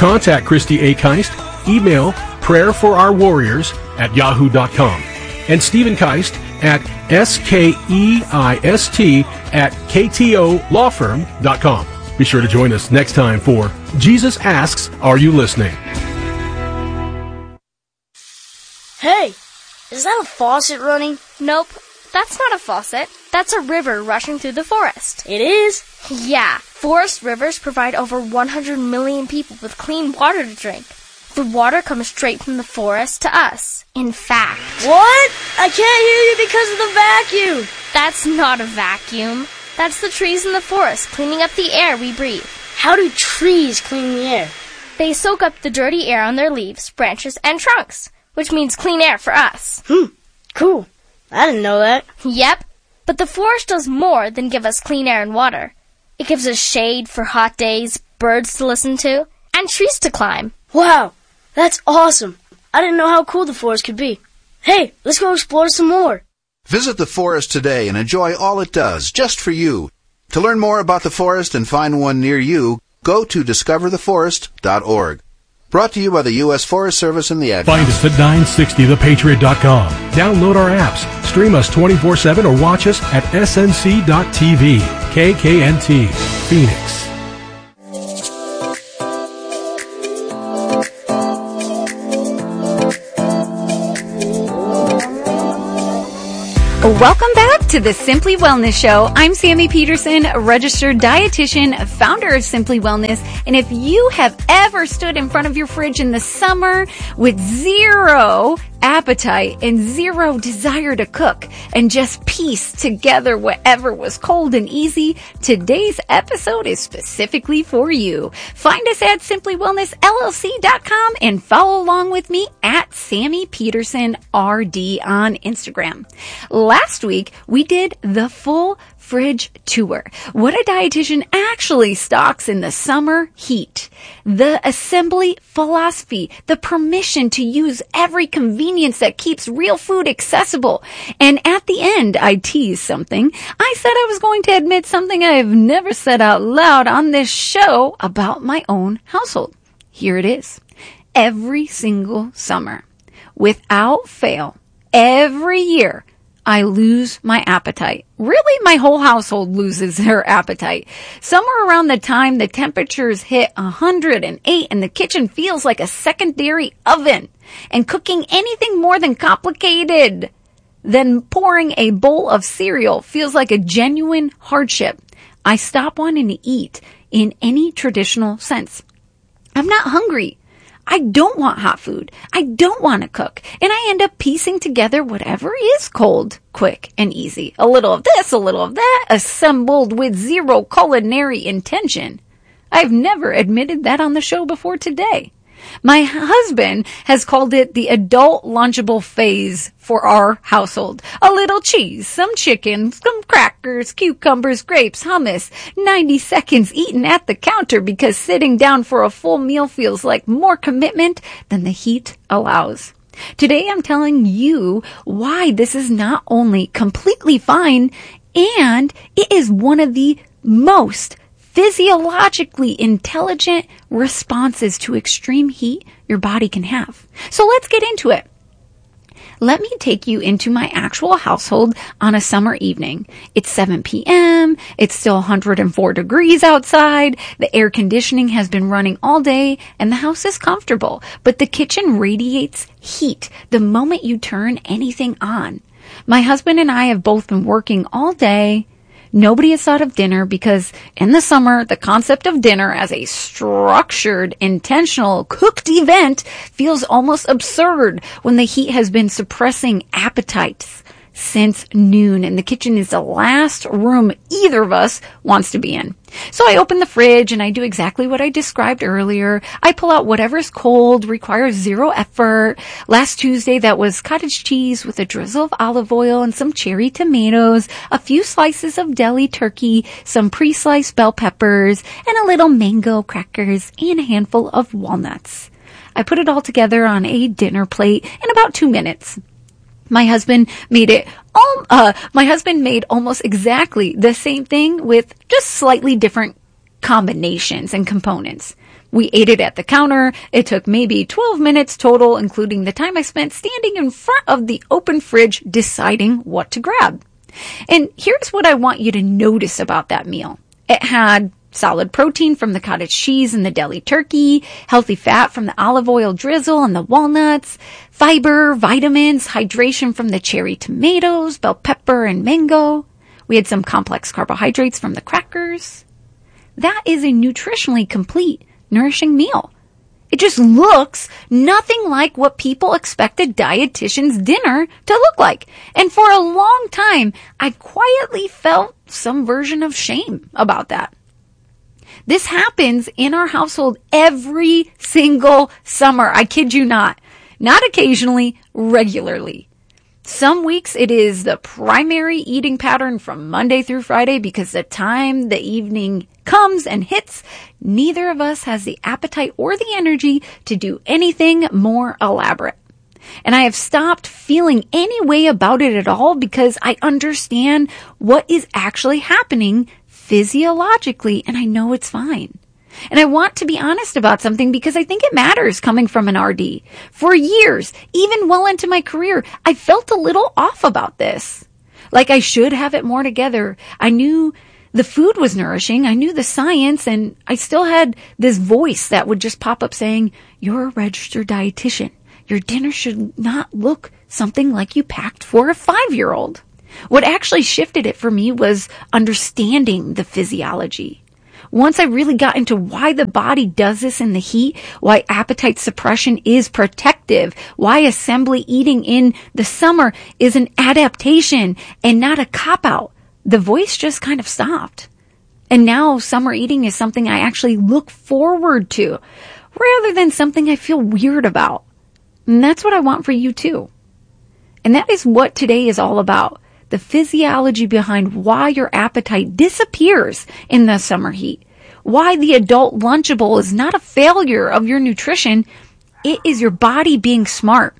contact Christy A. Keist, email prayerforourwarriors@yahoo.com and Stephen Keist at SKEIST@KTOLawFirm.com. Be sure to join us next time for Jesus Asks, Are You Listening? Hey, is that a faucet running? Nope, that's not a faucet. That's a river rushing through the forest. It is? Yeah, forest rivers provide over 100 million people with clean water to drink. The water comes straight from the forest to us. In fact... What? I can't hear you because of the vacuum. That's not a vacuum. That's the trees in the forest cleaning up the air we breathe. How do trees clean the air? They soak up the dirty air on their leaves, branches, and trunks, which means clean air for us. Cool. I didn't know that. Yep. But the forest does more than give us clean air and water. It gives us shade for hot days, birds to listen to, and trees to climb. Wow, that's awesome. I didn't know how cool the forest could be. Hey, let's go explore some more. Visit the forest today and enjoy all it does, just for you. To learn more about the forest and find one near you, go to discovertheforest.org. Brought to you by the U.S. Forest Service and the Ad Find us at 960thepatriot.com. Download our apps, stream us 24/7, or watch us at snc.tv. KKNT, Phoenix. Welcome back to the Simply Wellness Show. I'm Sammy Peterson, a registered dietitian, founder of Simply Wellness. And if you have ever stood in front of your fridge in the summer with zero appetite and zero desire to cook and just piece together whatever was cold and easy, today's episode is specifically for you. Find us at simplywellnessllc.com and follow along with me at Sammy Peterson RD on Instagram. Last week, we did the full fridge tour. What a dietitian actually stocks in the summer heat. The assembly philosophy, the permission to use every convenience that keeps real food accessible. And at the end, I teased something. I said I was going to admit something I have never said out loud on this show about my own household. Here it is. Every single summer, without fail, every year, I lose my appetite. Really, my whole household loses their appetite. Somewhere around the time the temperatures hit 108 and the kitchen feels like a secondary oven, and cooking anything more than complicated than pouring a bowl of cereal feels like a genuine hardship, I stop wanting to eat in any traditional sense. I'm not hungry. I don't want hot food. I don't want to cook. And I end up piecing together whatever is cold, quick, and easy. A little of this, a little of that, assembled with zero culinary intention. I've never admitted that on the show before today. My husband has called it the adult lunchable phase for our household. A little cheese, some chicken, some crackers, cucumbers, grapes, hummus. 90 seconds eaten at the counter because sitting down for a full meal feels like more commitment than the heat allows. Today I'm telling you why this is not only completely fine, and it is one of the most physiologically intelligent responses to extreme heat your body can have. So let's get into it. Let me take you into my actual household on a summer evening. It's 7 p.m. It's still 104 degrees outside. The air conditioning has been running all day and the house is comfortable, but the kitchen radiates heat the moment you turn anything on. My husband and I have both been working all day. Nobody has thought of dinner because in the summer, the concept of dinner as a structured, intentional, cooked event feels almost absurd when the heat has been suppressing appetites since noon, and the kitchen is the last room either of us wants to be in. So I open the fridge and I do exactly what I described earlier. I pull out whatever's cold, requires zero effort. Last Tuesday, that was cottage cheese with a drizzle of olive oil and some cherry tomatoes, a few slices of deli turkey, some pre-sliced bell peppers, and a little mango crackers and a handful of walnuts. I put it all together on a dinner plate in about 2 minutes. My husband made almost exactly the same thing with just slightly different combinations and components. We ate it at the counter. It took maybe 12 minutes total, including the time I spent standing in front of the open fridge deciding what to grab. And here's what I want you to notice about that meal. It had solid protein from the cottage cheese and the deli turkey, healthy fat from the olive oil drizzle and the walnuts, fiber, vitamins, hydration from the cherry tomatoes, bell pepper, and mango. We had some complex carbohydrates from the crackers. That is a nutritionally complete, nourishing meal. It just looks nothing like what people expected dietitian's dinner to look like. And for a long time, I quietly felt some version of shame about that. This happens in our household every single summer. I kid you not. Not occasionally, regularly. Some weeks it is the primary eating pattern from Monday through Friday because the time the evening comes and hits, neither of us has the appetite or the energy to do anything more elaborate. And I have stopped feeling any way about it at all because I understand what is actually happening physiologically, and I know it's fine. And I want to be honest about something because I think it matters coming from an RD. For years, even well into my career, I felt a little off about this. Like I should have it more together. I knew the food was nourishing. I knew the science, and I still had this voice that would just pop up saying, "You're a registered dietitian. Your dinner should not look something like you packed for a 5-year-old. What actually shifted it for me was understanding the physiology. Once I really got into why the body does this in the heat, why appetite suppression is protective, why assembly eating in the summer is an adaptation and not a cop-out, the voice just kind of stopped. And now summer eating is something I actually look forward to rather than something I feel weird about. And that's what I want for you too. And that is what today is all about. The physiology behind why your appetite disappears in the summer heat. Why the adult Lunchable is not a failure of your nutrition. It is your body being smart.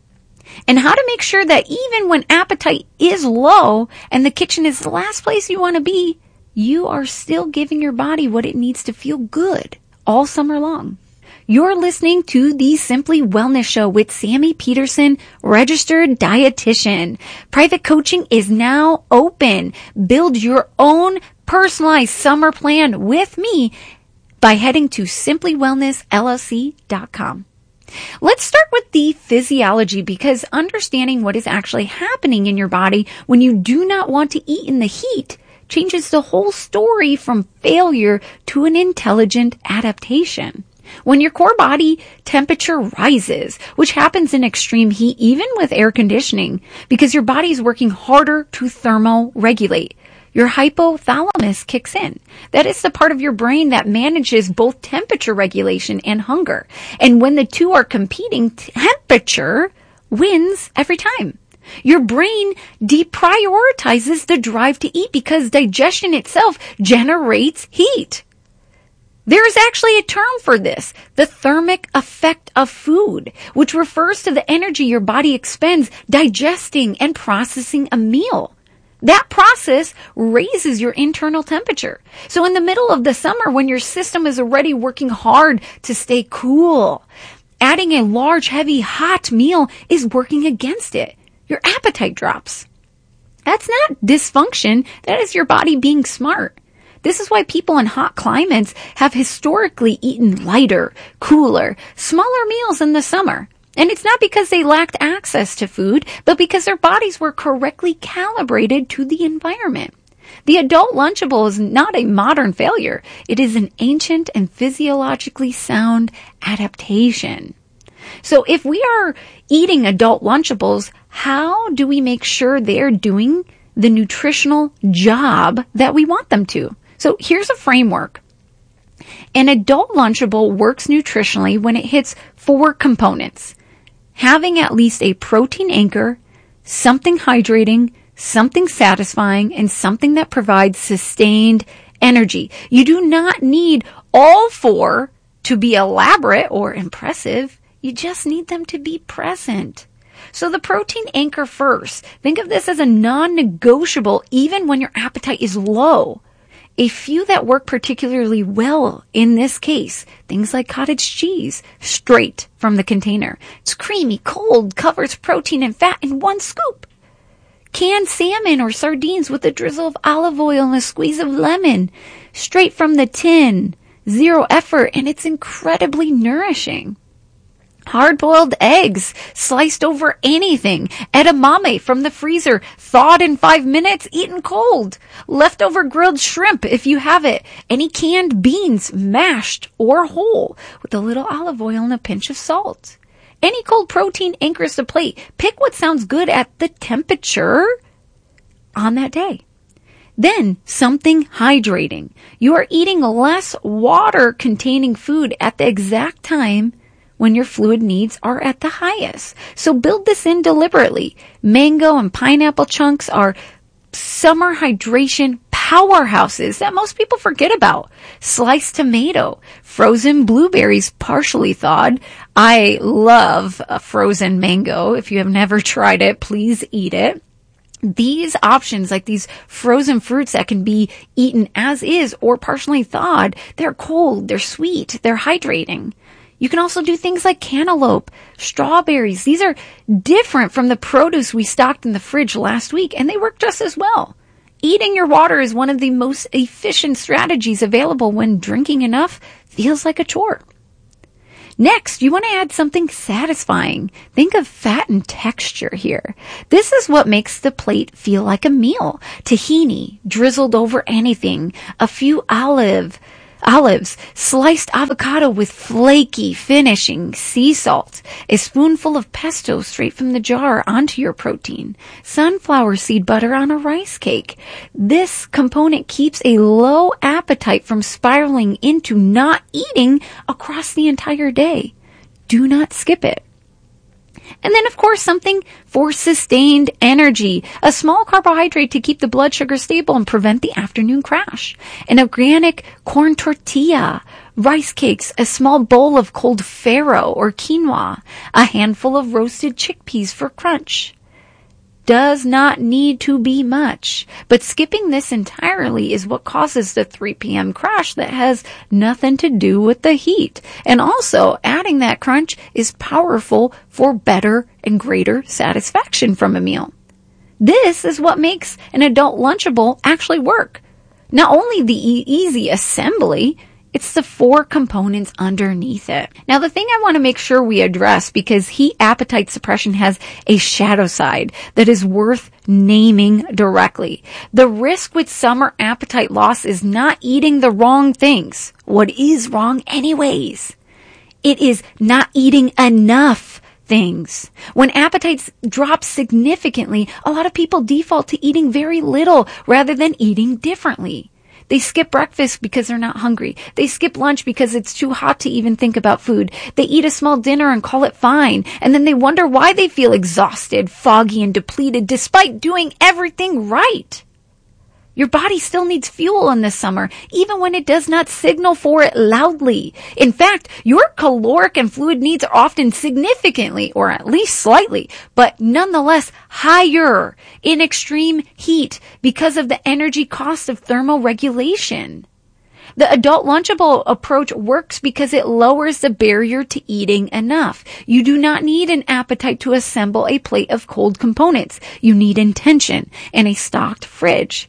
And how to make sure that even when appetite is low and the kitchen is the last place you want to be, you are still giving your body what it needs to feel good all summer long. You're listening to the Simply Wellness Show with Sammy Peterson, registered dietitian. Private coaching is now open. Build your own personalized summer plan with me by heading to simplywellnessllc.com. Let's start with the physiology because understanding what is actually happening in your body when you do not want to eat in the heat changes the whole story from failure to an intelligent adaptation. When your core body temperature rises, which happens in extreme heat, even with air conditioning, because your body is working harder to thermoregulate, your hypothalamus kicks in. That is the part of your brain that manages both temperature regulation and hunger. And when the two are competing, temperature wins every time. Your brain deprioritizes the drive to eat because digestion itself generates heat. There is actually a term for this, the thermic effect of food, which refers to the energy your body expends digesting and processing a meal. That process raises your internal temperature. So in the middle of the summer, when your system is already working hard to stay cool, adding a large, heavy, hot meal is working against it. Your appetite drops. That's not dysfunction. That is your body being smart. This is why people in hot climates have historically eaten lighter, cooler, smaller meals in the summer. And it's not because they lacked access to food, but because their bodies were correctly calibrated to the environment. The adult Lunchable is not a modern failure. It is an ancient and physiologically sound adaptation. So if we are eating adult Lunchables, how do we make sure they're doing the nutritional job that we want them to? So here's a framework. An adult Lunchable works nutritionally when it hits 4 components. Having at least a protein anchor, something hydrating, something satisfying, and something that provides sustained energy. You do not need all 4 to be elaborate or impressive. You just need them to be present. So the protein anchor first. Think of this as a non-negotiable even when your appetite is low. A few that work particularly well in this case, things like cottage cheese, straight from the container. It's creamy, cold, covers protein and fat in one scoop. Canned salmon or sardines with a drizzle of olive oil and a squeeze of lemon, straight from the tin. Zero effort, and it's incredibly nourishing. Hard-boiled eggs, sliced over anything. Edamame from the freezer, thawed in 5 minutes, eaten cold. Leftover grilled shrimp, if you have it. Any canned beans, mashed or whole, with a little olive oil and a pinch of salt. Any cold protein anchors the plate. Pick what sounds good at the temperature on that day. Then, something hydrating. You are eating less water-containing food at the exact time when your fluid needs are at the highest. So build this in deliberately. Mango and pineapple chunks are summer hydration powerhouses that most people forget about. Sliced tomato, frozen blueberries partially thawed. I love a frozen mango. If you have never tried it, please eat it. These options, like these frozen fruits that can be eaten as is or partially thawed, they're cold, they're sweet, they're hydrating. You can also do things like cantaloupe, strawberries. These are different from the produce we stocked in the fridge last week, and they work just as well. Eating your water is one of the most efficient strategies available when drinking enough feels like a chore. Next, you want to add something satisfying. Think of fat and texture here. This is what makes the plate feel like a meal. Tahini, drizzled over anything, a few olives, sliced avocado with flaky finishing, sea salt, a spoonful of pesto straight from the jar onto your protein, sunflower seed butter on a rice cake. This component keeps a low appetite from spiraling into not eating across the entire day. Do not skip it. And then, of course, something for sustained energy. A small carbohydrate to keep the blood sugar stable and prevent the afternoon crash. An organic corn tortilla, rice cakes, a small bowl of cold farro or quinoa, a handful of roasted chickpeas for crunch. Does not need to be much, but skipping this entirely is what causes the 3 p.m. crash that has nothing to do with the heat. And also, adding that crunch is powerful for better and greater satisfaction from a meal. This is what makes an adult Lunchable actually work. Not only the easy assembly, it's the 4 components underneath it. Now, the thing I want to make sure we address, because heat appetite suppression has a shadow side that is worth naming directly. The risk with summer appetite loss is not eating the wrong things. What is wrong anyways? It is not eating enough things. When appetites drop significantly, a lot of people default to eating very little rather than eating differently. They skip breakfast because they're not hungry. They skip lunch because it's too hot to even think about food. They eat a small dinner and call it fine. And then they wonder why they feel exhausted, foggy, and depleted despite doing everything right. Your body still needs fuel in the summer, even when it does not signal for it loudly. In fact, your caloric and fluid needs are often significantly, or at least slightly, but nonetheless higher in extreme heat because of the energy cost of thermoregulation. The adult Lunchable approach works because it lowers the barrier to eating enough. You do not need an appetite to assemble a plate of cold components. You need intention and a stocked fridge.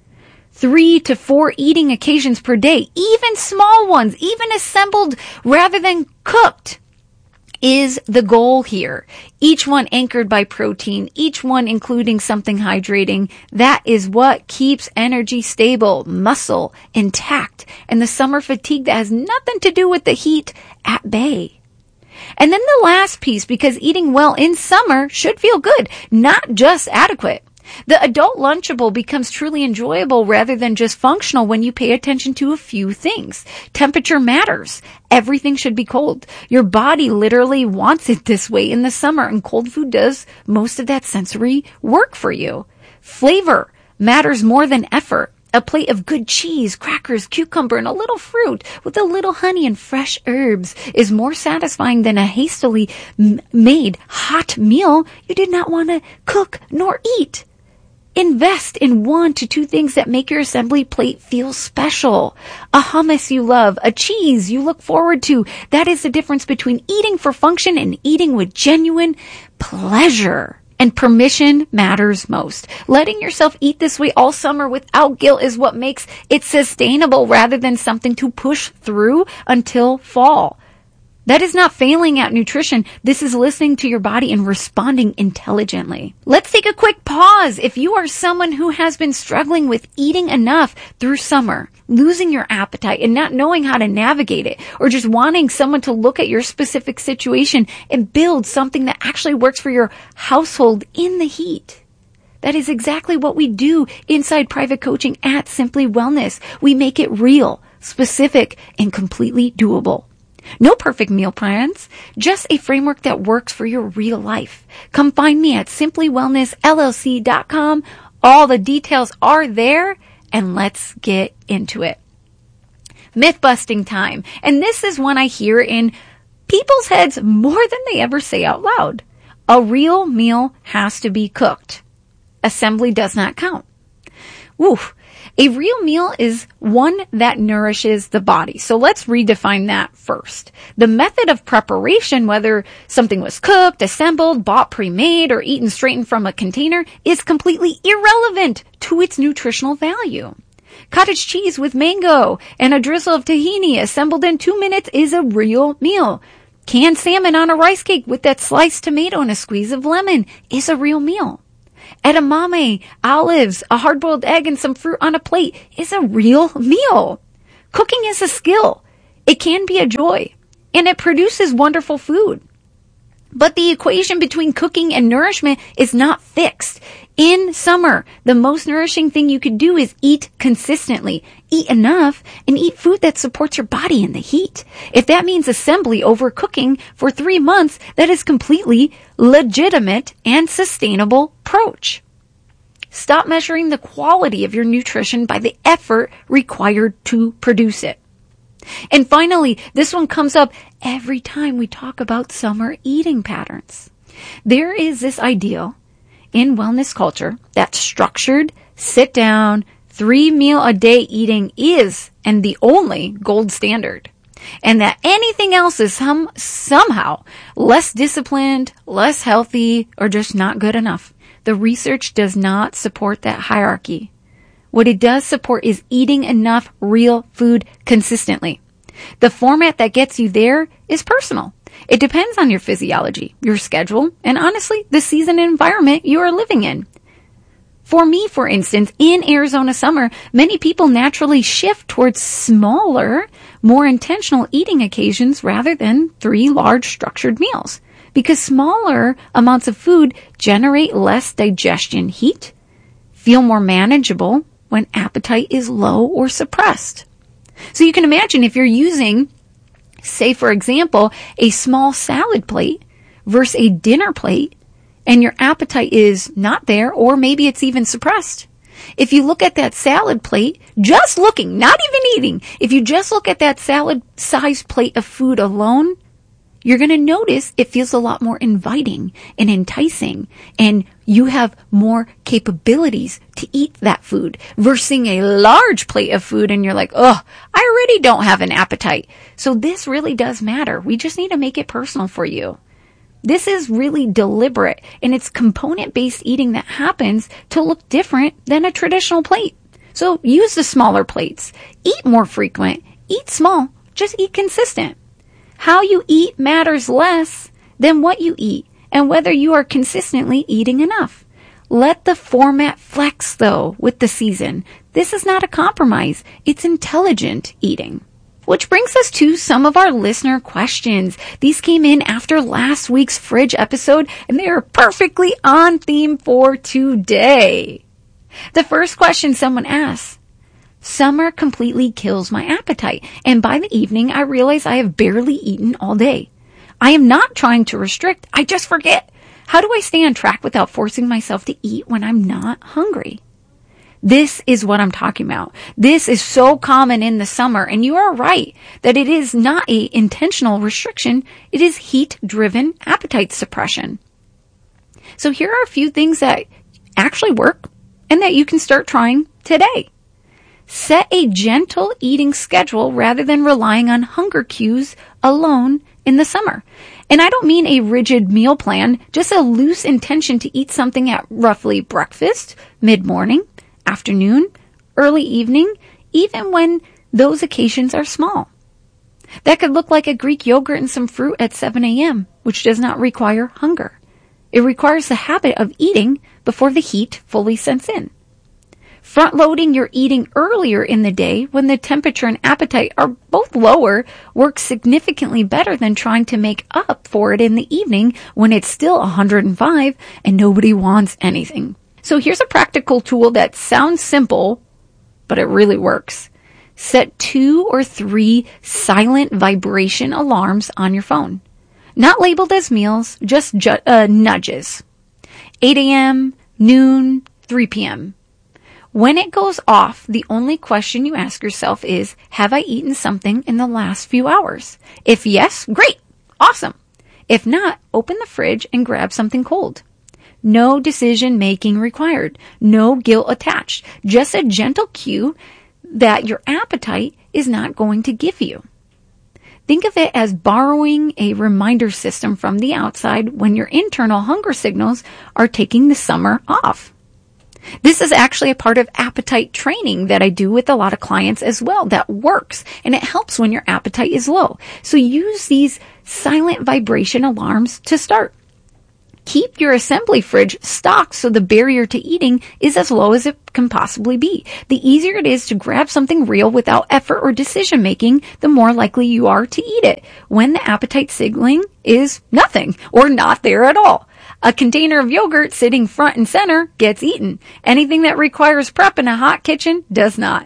3 to 4 eating occasions per day, even small ones, even assembled rather than cooked, is the goal here. Each one anchored by protein, each one including something hydrating. That is what keeps energy stable, muscle intact, and the summer fatigue that has nothing to do with the heat at bay. And then the last piece, because eating well in summer should feel good, not just adequate. The adult Lunchable becomes truly enjoyable rather than just functional when you pay attention to a few things. Temperature matters. Everything should be cold. Your body literally wants it this way in the summer, and cold food does most of that sensory work for you. Flavor matters more than effort. A plate of good cheese, crackers, cucumber, and a little fruit with a little honey and fresh herbs is more satisfying than a hastily made hot meal you did not want to cook nor eat. Invest in 1 to 2 things that make your assembly plate feel special. A hummus you love, a cheese you look forward to. That is the difference between eating for function and eating with genuine pleasure. And permission matters most. Letting yourself eat this way all summer without guilt is what makes it sustainable rather than something to push through until fall. That is not failing at nutrition. This is listening to your body and responding intelligently. Let's take a quick pause. If you are someone who has been struggling with eating enough through summer, losing your appetite and not knowing how to navigate it, or just wanting someone to look at your specific situation and build something that actually works for your household in the heat. That is exactly what we do inside private coaching at Simply Wellness. We make it real, specific, and completely doable. No perfect meal plans, just a framework that works for your real life. Come find me at simplywellnessllc.com. All the details are there, and let's get into it. Myth busting time. And this is one I hear in people's heads more than they ever say out loud. A real meal has to be cooked. Assembly does not count. Woof. A real meal is one that nourishes the body. So let's redefine that first. The method of preparation, whether something was cooked, assembled, bought pre-made, or eaten straight from a container, is completely irrelevant to its nutritional value. Cottage cheese with mango and a drizzle of tahini assembled in 2 minutes is a real meal. Canned salmon on a rice cake with that sliced tomato and a squeeze of lemon is a real meal. Edamame, olives, a hard-boiled egg, and some fruit on a plate is a real meal. Cooking is a skill. It can be a joy, and it produces wonderful food. But the equation between cooking and nourishment is not fixed. In summer, the most nourishing thing you could do is eat consistently, eat enough, and eat food that supports your body in the heat. If that means assembly over cooking for 3 months, that is completely legitimate and sustainable approach. Stop measuring the quality of your nutrition by the effort required to produce it. And finally, this one comes up every time we talk about summer eating patterns. There is this ideal in wellness culture that structured, sit down, 3-meal-a-day eating is and the only gold standard. And that anything else is somehow less disciplined, less healthy, or just not good enough. The research does not support that hierarchy. What it does support is eating enough real food consistently. The format that gets you there is personal. It depends on your physiology, your schedule, and honestly, the season and environment you are living in. For me, for instance, in Arizona summer, many people naturally shift towards smaller, more intentional eating occasions rather than 3 large structured meals. Because smaller amounts of food generate less digestion heat, feel more manageable when appetite is low or suppressed. So you can imagine if you're using, say for example, a small salad plate versus a dinner plate, and your appetite is not there, or maybe it's even suppressed. If you look at that salad plate, just looking, not even eating, if you just look at that salad-sized plate of food alone, you're going to notice it feels a lot more inviting and enticing, and you have more capabilities to eat that food versus a large plate of food and you're like, oh, I already don't have an appetite. So this really does matter. We just need to make it personal for you. This is really deliberate, and it's component-based eating that happens to look different than a traditional plate. So use the smaller plates. Eat more frequent. Eat small. Just eat consistent. How you eat matters less than what you eat and whether you are consistently eating enough. Let the format flex, though, with the season. This is not a compromise. It's intelligent eating. Which brings us to some of our listener questions. These came in after last week's fridge episode, and they are perfectly on theme for today. The first question someone asks: summer completely kills my appetite, and by the evening I realize I have barely eaten all day. I am not trying to restrict, I just forget. How do I stay on track without forcing myself to eat when I'm not hungry? This is what I'm talking about. This is so common in the summer, and you are right that it is not an intentional restriction. It is heat-driven appetite suppression. So here are a few things that actually work and that you can start trying today. Set a gentle eating schedule rather than relying on hunger cues alone in the summer. And I don't mean a rigid meal plan, just a loose intention to eat something at roughly breakfast, mid-morning, afternoon, early evening, even when those occasions are small. That could look like a Greek yogurt and some fruit at 7 a.m., which does not require hunger. It requires the habit of eating before the heat fully sets in. Front-loading your eating earlier in the day when the temperature and appetite are both lower works significantly better than trying to make up for it in the evening when it's still 105 and nobody wants anything. So here's a practical tool that sounds simple, but it really works. Set 2 or 3 silent vibration alarms on your phone. Not labeled as meals, just nudges. 8 a.m., noon, 3 p.m. When it goes off, the only question you ask yourself is, have I eaten something in the last few hours? If yes, great, awesome. If not, open the fridge and grab something cold. No decision making required. No guilt attached. Just a gentle cue that your appetite is not going to give you. Think of it as borrowing a reminder system from the outside when your internal hunger signals are taking the summer off. This is actually a part of appetite training that I do with a lot of clients as well that works, and it helps when your appetite is low. So use these silent vibration alarms to start. Keep your assembly fridge stocked so the barrier to eating is as low as it can possibly be. The easier it is to grab something real without effort or decision making, the more likely you are to eat it when the appetite signaling is nothing or not there at all. A container of yogurt sitting front and center gets eaten. Anything that requires prep in a hot kitchen does not.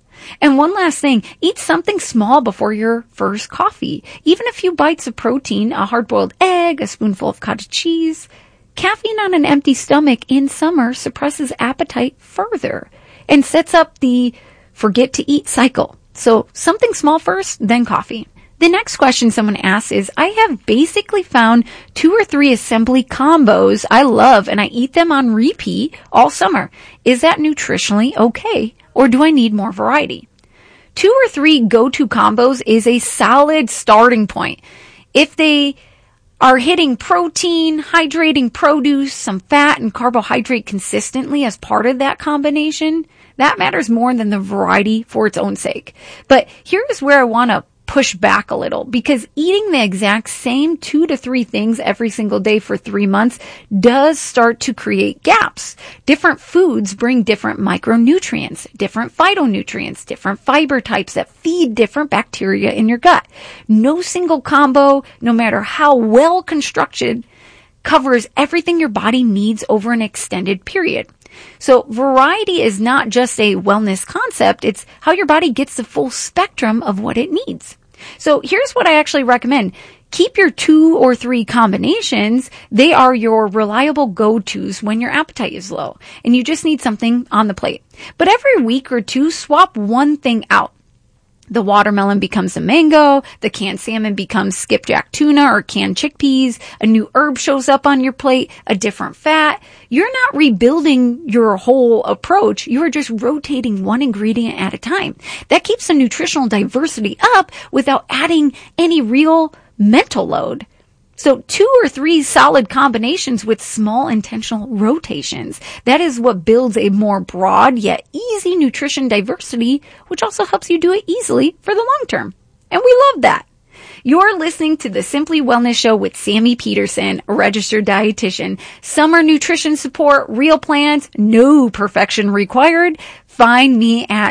And one last thing, eat something small before your first coffee. Even a few bites of protein, a hard-boiled egg, a spoonful of cottage cheese. Caffeine on an empty stomach in summer suppresses appetite further and sets up the forget to eat cycle. So something small first, then coffee. The next question someone asks is, I have basically found 2 or 3 assembly combos I love and I eat them on repeat all summer. Is that nutritionally okay? Or do I need more variety? 2 or 3 go-to combos is a solid starting point. If they are hitting protein, hydrating produce, some fat and carbohydrate consistently as part of that combination, that matters more than the variety for its own sake. But here's where I want to push back a little, because eating the exact same 2 to 3 things every single day for 3 months does start to create gaps. Different foods bring different micronutrients, different phytonutrients, different fiber types that feed different bacteria in your gut. No single combo, no matter how well constructed, covers everything your body needs over an extended period. So variety is not just a wellness concept, it's how your body gets the full spectrum of what it needs. So here's what I actually recommend. Keep your 2 or 3 combinations. They are your reliable go-tos when your appetite is low and you just need something on the plate. But every week or 2, swap one thing out. The watermelon becomes a mango, the canned salmon becomes skipjack tuna or canned chickpeas, a new herb shows up on your plate, a different fat. You're not rebuilding your whole approach, you're just rotating one ingredient at a time. That keeps the nutritional diversity up without adding any real mental load. So 2 or 3 solid combinations with small intentional rotations. That is what builds a more broad yet easy nutrition diversity, which also helps you do it easily for the long term. And we love that. You're listening to the Simply Wellness Show with Sammy Peterson, a registered dietitian. Summer nutrition support, real plans, no perfection required. Find me at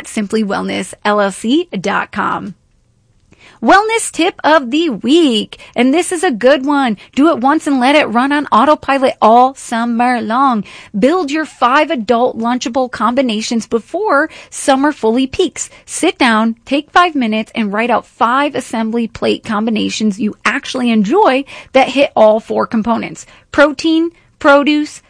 simplywellnessllc.com. Wellness tip of the week. And this is a good one. Do it once and let it run on autopilot all summer long. Build your 5 adult lunchable combinations before summer fully peaks. Sit down, take 5 minutes, and write out 5 assembly plate combinations you actually enjoy that hit all 4 components: protein, produce,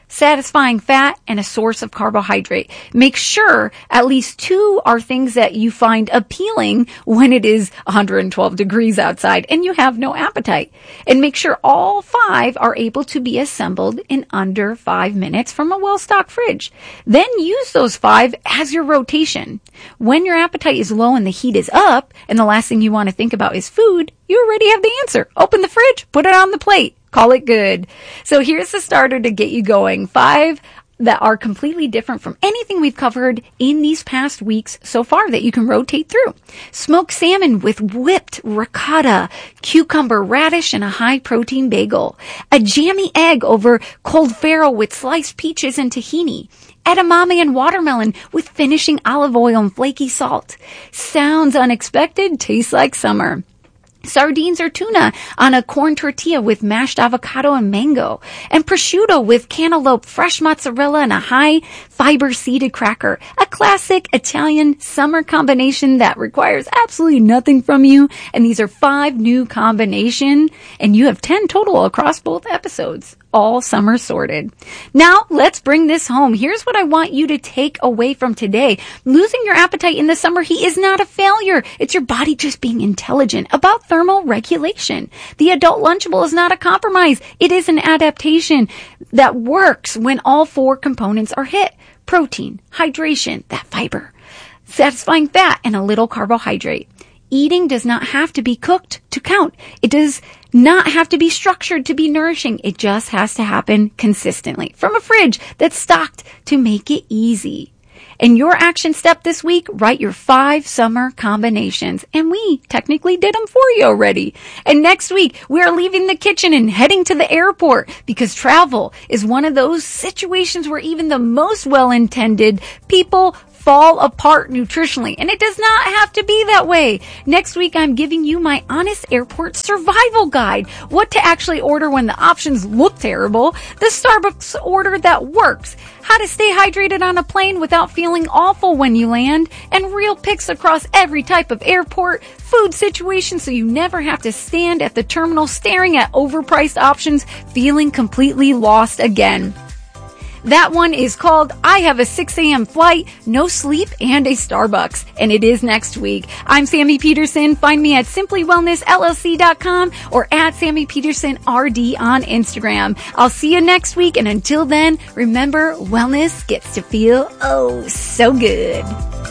satisfying fat, and a source of carbohydrate. Make sure at least 2 are things that you find appealing when it is 112 degrees outside and you have no appetite. And make sure all 5 are able to be assembled in under 5 minutes from a well-stocked fridge. Then use those 5 as your rotation. When your appetite is low and the heat is up, and the last thing you want to think about is food, you already have the answer. Open the fridge, put it on the plate, call it good. So here's the starter to get you going. 5 that are completely different from anything we've covered in these past weeks so far that you can rotate through. Smoked salmon with whipped ricotta, cucumber, radish, and a high-protein bagel. A jammy egg over cold farro with sliced peaches and tahini. Edamame and watermelon with finishing olive oil and flaky salt. Sounds unexpected, tastes like summer. Sardines or tuna on a corn tortilla with mashed avocado and mango. And prosciutto with cantaloupe, fresh mozzarella, and a high-fiber seeded cracker. A classic Italian summer combination that requires absolutely nothing from you. And these are 5 new combinations, and you have 10 total across both episodes. All summer sorted. Now, let's bring this home. Here's what I want you to take away from today. Losing your appetite in the summer heat is not a failure. It's your body just being intelligent about thermal regulation. The adult Lunchable is not a compromise. It is an adaptation that works when all 4 components are hit. Protein, hydration, that fiber, satisfying fat, and a little carbohydrate. Eating does not have to be cooked to count. It does not have to be structured to be nourishing. It just has to happen consistently from a fridge that's stocked to make it easy. And your action step this week, write your 5 summer combinations. And we technically did them for you already. And next week, we're leaving the kitchen and heading to the airport because travel is one of those situations where even the most well-intended people fall apart nutritionally, and it does not have to be that way. Next week, I'm giving you my honest airport survival guide. What to actually order when the options look terrible. The Starbucks order that works. How to stay hydrated on a plane without feeling awful when you land. And real pics across every type of airport. Food situation so you never have to stand at the terminal staring at overpriced options, feeling completely lost again. That one is called I Have a 6 a.m. Flight, No Sleep, and a Starbucks. And it is next week. I'm Sammy Peterson. Find me at simplywellnessllc.com or at Sammy Peterson RD on Instagram. I'll see you next week. And until then, remember, wellness gets to feel oh so good.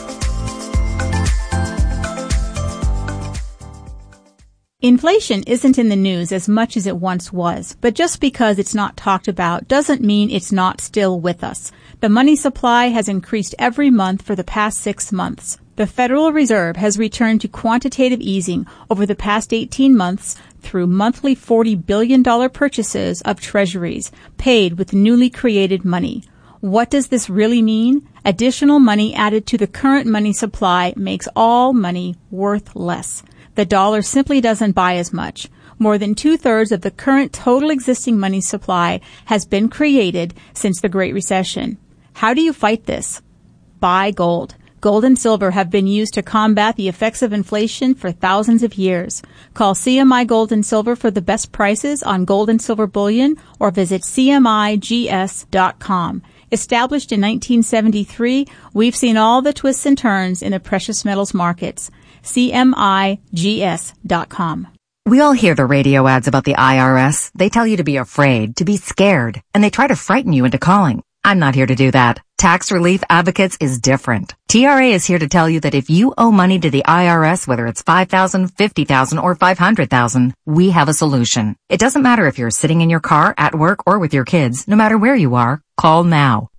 Inflation isn't in the news as much as it once was, but just because it's not talked about doesn't mean it's not still with us. The money supply has increased every month for the past 6 months. The Federal Reserve has returned to quantitative easing over the past 18 months through monthly $40 billion purchases of treasuries paid with newly created money. What does this really mean? Additional money added to the current money supply makes all money worth less. The dollar simply doesn't buy as much. More than 2/3 of the current total existing money supply has been created since the Great Recession. How do you fight this? Buy gold. Gold and silver have been used to combat the effects of inflation for thousands of years. Call CMI Gold and Silver for the best prices on gold and silver bullion or visit CMIGS.com. Established in 1973, we've seen all the twists and turns in the precious metals markets. CMIGS.com. We all hear the radio ads about the IRS. They tell you to be afraid, to be scared, and they try to frighten you into calling. I'm not here to do that. Tax Relief Advocates is different. TRA is here to tell you that if you owe money to the IRS, whether it's $5,000, $50,000, or $500,000, we have a solution. It doesn't matter if you're sitting in your car, at work, or with your kids. No matter where you are, call now.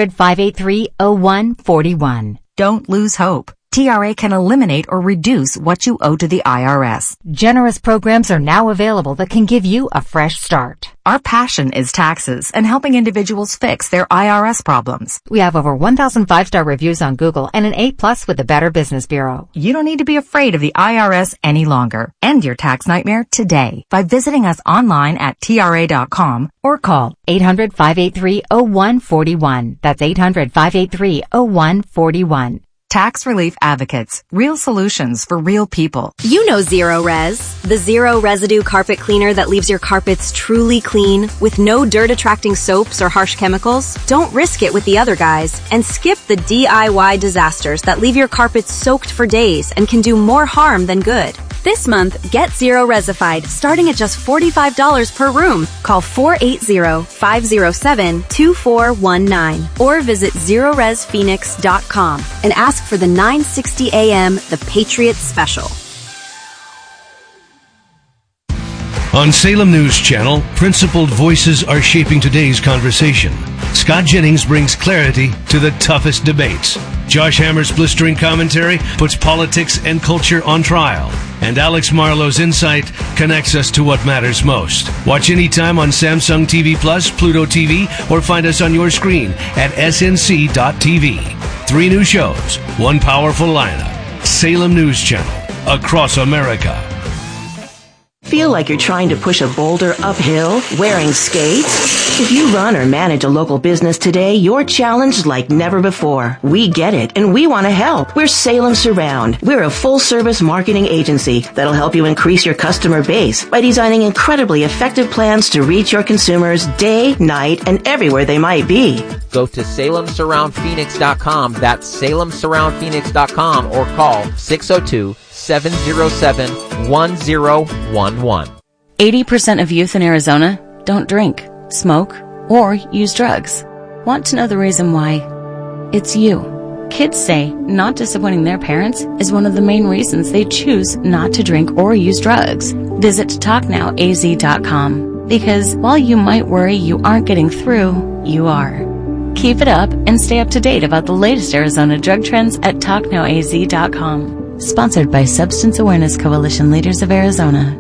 800-583-0141. Don't lose hope. TRA can eliminate or reduce what you owe to the IRS. Generous programs are now available that can give you a fresh start. Our passion is taxes and helping individuals fix their IRS problems. We have over 1,000 5-star reviews on Google and an A+ with the Better Business Bureau. You don't need to be afraid of the IRS any longer. End your tax nightmare today by visiting us online at TRA.com or call 800-583-0141. That's 800-583-0141. Tax Relief Advocates. Real solutions for real people. You know Zero Res, the zero residue carpet cleaner that leaves your carpets truly clean with no dirt-attracting soaps or harsh chemicals. Don't risk it with the other guys and skip the DIY disasters that leave your carpets soaked for days and can do more harm than good. This month, get Zero Resified, starting at just $45 per room. Call 480-507-2419 or visit ZeroResPhoenix.com and ask for the 960 AM The Patriot Special. On Salem News Channel, principled voices are shaping today's conversation. Scott Jennings brings clarity to the toughest debates. Josh Hammer's blistering commentary puts politics and culture on trial. And Alex Marlowe's insight connects us to what matters most. Watch anytime on Samsung TV Plus, Pluto TV, or find us on your screen at snc.tv. 3 new shows, 1 powerful lineup. Salem News Channel, across America. Feel like you're trying to push a boulder uphill wearing skates? If you run or manage a local business today, you're challenged like never before. We get it, and we want to help. We're Salem Surround. We're a full-service marketing agency that'll help you increase your customer base by designing incredibly effective plans to reach your consumers day, night, and everywhere they might be. Go to SalemSurroundPhoenix.com. That's SalemSurroundPhoenix.com or call 602-707-1011. 80% of youth in Arizona don't drink, smoke, or use drugs. Want to know the reason why? It's you. Kids say not disappointing their parents is one of the main reasons they choose not to drink or use drugs. Visit TalkNowAZ.com because while you might worry you aren't getting through, you are. Keep it up and stay up to date about the latest Arizona drug trends at TalkNowAZ.com. Sponsored by Substance Awareness Coalition Leaders of Arizona.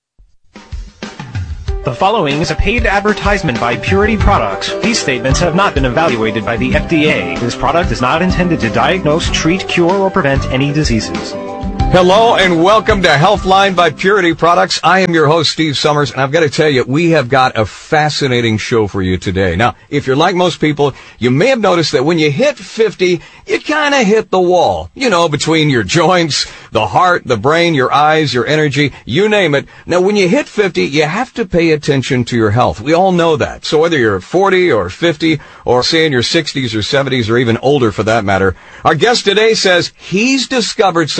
The following is a paid advertisement by Purity Products. These statements have not been evaluated by the FDA. This product is not intended to diagnose, treat, cure, or prevent any diseases. Hello and welcome to Healthline by Purity Products. I am your host, Steve Summers, and I've got to tell you, we have got a fascinating show for you today. Now, if you're like most people, you may have noticed that when you hit 50, you kind of hit the wall. You know, between your joints, the heart, the brain, your eyes, your energy, you name it. Now, when you hit 50, you have to pay attention to your health. We all know that. So whether you're 40 or 50 or say in your 60s or 70s or even older for that matter, our guest today says he's discovered something